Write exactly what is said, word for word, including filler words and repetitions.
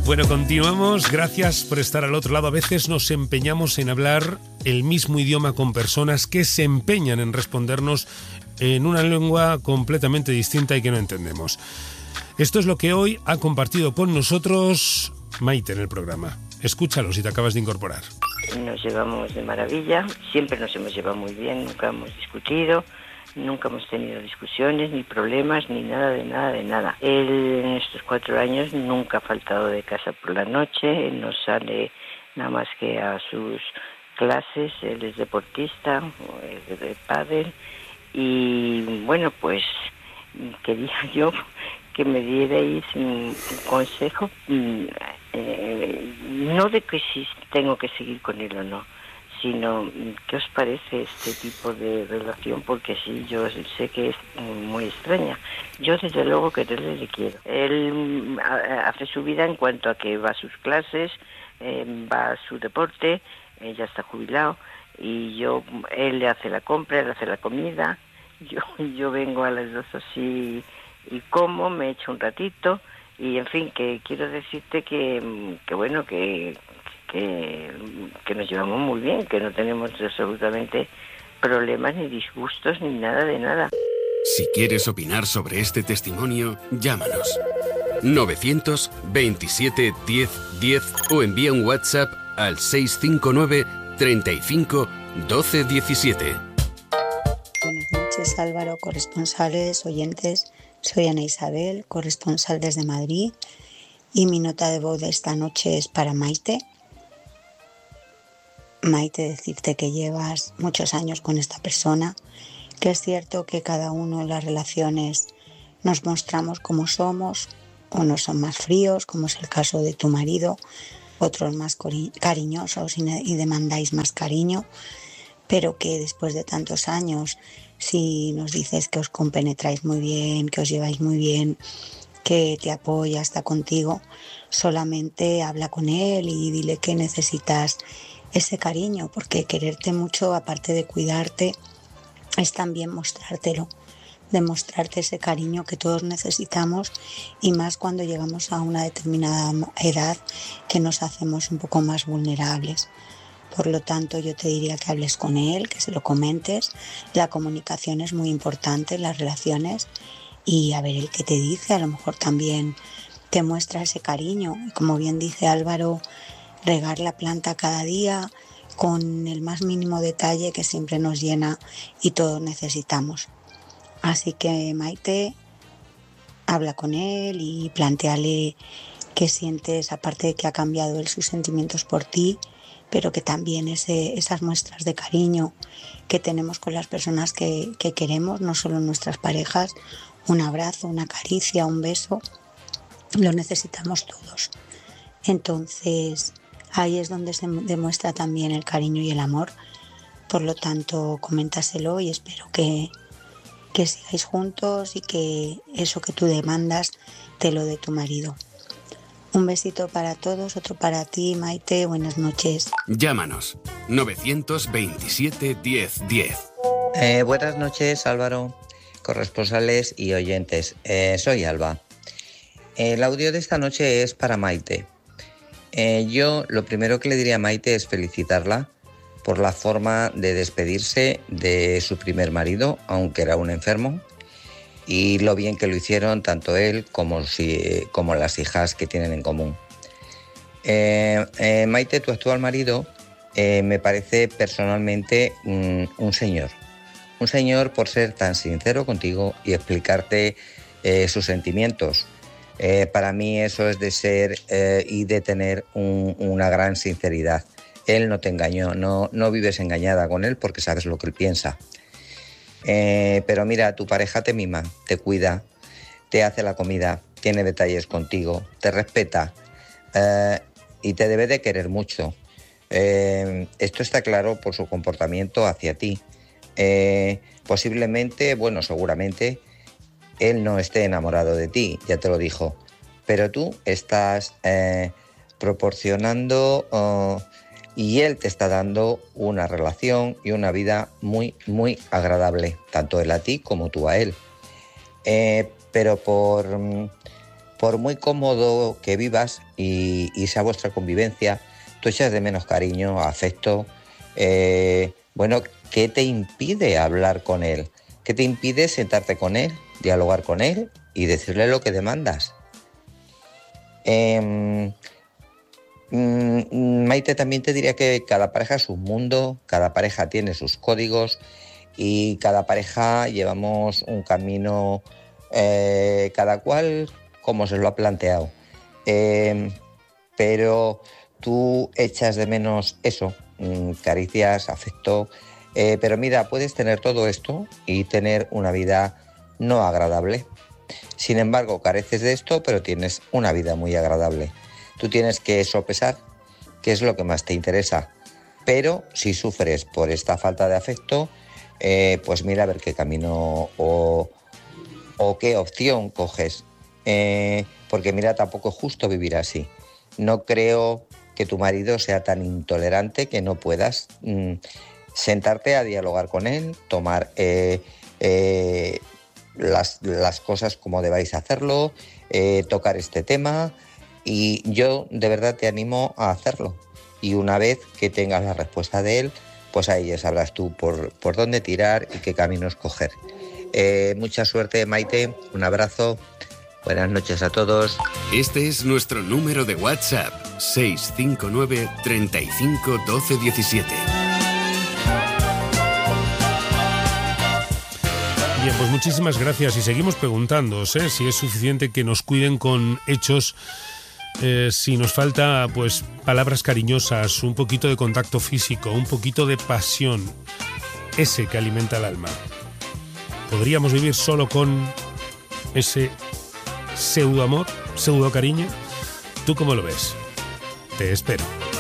Bueno, continuamos. Gracias por estar al otro lado. A veces nos empeñamos en hablar el mismo idioma con personas que se empeñan en respondernos en una lengua completamente distinta y que no entendemos. Esto es lo que hoy ha compartido con nosotros Maite en el programa. Escúchalo si te acabas de incorporar. Nos llevamos de maravilla, siempre nos hemos llevado muy bien, nunca hemos discutido, nunca hemos tenido discusiones, ni problemas, ni nada de nada de nada. Él en estos cuatro años nunca ha faltado de casa por la noche, él no sale nada más que a sus clases, él es deportista, es de pádel, y bueno, pues quería yo que me dierais un consejo, eh, no de que si tengo que seguir con él o no, sino ¿qué os parece este tipo de relación? Porque sí, yo sé que es muy extraña. Yo desde luego quererle le quiero. Él hace su vida en cuanto a que va a sus clases, eh, va a su deporte, eh, ya está jubilado, y yo, él le hace la compra, él hace la comida, yo, yo vengo a las dos así y como, me echo un ratito, y en fin, que quiero decirte que, que bueno, que Que, que nos llevamos muy bien, que no tenemos absolutamente problemas ni disgustos ni nada de nada. Si quieres opinar sobre este testimonio, llámanos novecientos veintisiete diez diez o envía un WhatsApp al seiscientos cincuenta y nueve treinta y cinco doce diecisiete. Buenas noches, Álvaro, corresponsales, oyentes. Soy Ana Isabel, corresponsal desde Madrid, y mi nota de voz de esta noche es para Maite. Maite, decirte que llevas muchos años con esta persona, que es cierto que cada uno en las relaciones nos mostramos como somos, unos son más fríos, como es el caso de tu marido, otros más cari- cariñosos y, y demandáis más cariño, pero que después de tantos años, si nos dices que os compenetráis muy bien, que os lleváis muy bien, que te apoya, está contigo, solamente habla con él y dile que necesitas ese cariño, porque quererte mucho, aparte de cuidarte, es también mostrártelo, demostrarte ese cariño que todos necesitamos, y más cuando llegamos a una determinada edad que nos hacemos un poco más vulnerables. Por lo tanto, yo te diría que hables con él, que se lo comentes. La comunicación es muy importante en las relaciones, y a ver el que te dice, a lo mejor también te muestra ese cariño. Y como bien dice Álvaro, regar la planta cada día con el más mínimo detalle, que siempre nos llena y todos necesitamos. Así que, Maite, habla con él y plantéale qué sientes, aparte de que ha cambiado él sus sentimientos por ti, pero que también ese, esas muestras de cariño que tenemos con las personas que, que queremos, no solo nuestras parejas, un abrazo, una caricia, un beso, lo necesitamos todos. Entonces, ahí es donde se demuestra también el cariño y el amor. Por lo tanto, coméntaselo y espero que, que sigáis juntos y que eso que tú demandas te lo dé tu marido. Un besito para todos, otro para ti, Maite. Buenas noches. Llámanos novecientos veintisiete diez diez. Eh, buenas noches, Álvaro, corresponsales y oyentes. Eh, soy Alba. El audio de esta noche es para Maite. Eh, yo lo primero que le diría a Maite es felicitarla por la forma de despedirse de su primer marido, aunque era un enfermo, y lo bien que lo hicieron tanto él como, si, como las hijas que tienen en común. Eh, eh, Maite, tu actual marido, eh, me parece personalmente un, un señor. Un señor por ser tan sincero contigo y explicarte eh, sus sentimientos. Eh, para mí eso es de ser eh, y de tener un, una gran sinceridad. Él no te engañó, no, no vives engañada con él porque sabes lo que él piensa. Eh, pero mira, tu pareja te mima, te cuida, te hace la comida, tiene detalles contigo, te respeta eh, y te debe de querer mucho. Eh, esto está claro por su comportamiento hacia ti. Eh, posiblemente, bueno, seguramente, él no esté enamorado de ti, ya te lo dijo, pero tú estás eh, proporcionando uh, y él te está dando una relación y una vida muy, muy agradable, tanto él a ti como tú a él. Eh, pero por, por muy cómodo que vivas y, y sea vuestra convivencia, tú echas de menos cariño, afecto. Eh, bueno, ¿qué te impide hablar con él? ¿Qué te impide sentarte con él, dialogar con él y decirle lo que demandas? Eh, Maite, también te diría que cada pareja es un mundo, cada pareja tiene sus códigos y cada pareja llevamos un camino, eh, cada cual como se lo ha planteado. Eh, pero tú echas de menos eso, caricias, afecto, eh, pero mira, puedes tener todo esto y tener una vida no agradable. Sin embargo, careces de esto, pero tienes una vida muy agradable. Tú tienes que sopesar qué es lo que más te interesa. Pero si sufres por esta falta de afecto, eh, pues mira a ver qué camino o, o qué opción coges. Eh, porque mira, tampoco es justo vivir así. No creo que tu marido sea tan intolerante que no puedas mmm, sentarte a dialogar con él, tomar eh, eh, las, las cosas como debáis hacerlo, eh, tocar este tema, y yo de verdad te animo a hacerlo. Y una vez que tengas la respuesta de él, pues ahí ya sabrás tú por, por dónde tirar y qué camino escoger. Eh, mucha suerte, Maite, un abrazo. Buenas noches a todos. Este es nuestro número de WhatsApp, seis cinco nueve, treinta y cinco, doce diecisiete. Bien, pues muchísimas gracias y seguimos preguntándoos ¿eh? si es suficiente que nos cuiden con hechos, eh, si nos falta pues palabras cariñosas, un poquito de contacto físico, un poquito de pasión, ese que alimenta el alma. ¿Podríamos vivir solo con ese pseudo amor, pseudo cariño? ¿Tú cómo lo ves? Te espero.